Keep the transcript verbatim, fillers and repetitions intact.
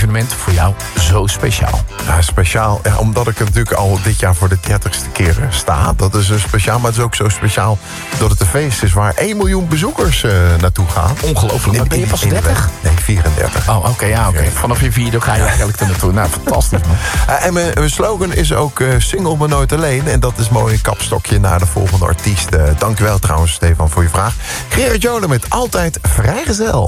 evenement voor jou zo speciaal? Ja, speciaal, ja, omdat ik natuurlijk al dit jaar voor de dertigste keer sta. Dat is een speciaal, maar het is ook zo speciaal dat het een feest is waar één miljoen bezoekers uh, naartoe gaan. Ongelooflijk, maar ben je pas dertig? Nee, vierendertig. Oh, oké, okay, ja, oké. Okay. Vanaf je vierde ga je eigenlijk er naartoe. Nou, fantastisch, man. Uh, en mijn, mijn slogan is ook uh, single maar nooit alleen. En dat is mooi een kapstokje naar de volgende artiest. Uh, dank u wel trouwens, Stefan, voor je vraag. Gerard Joling met Altijd Vrijgezel.